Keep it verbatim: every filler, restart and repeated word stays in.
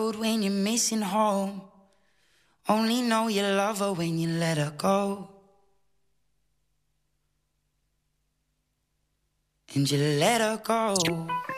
road when you're missing home. Only know you love her when you let her go. And you let her go.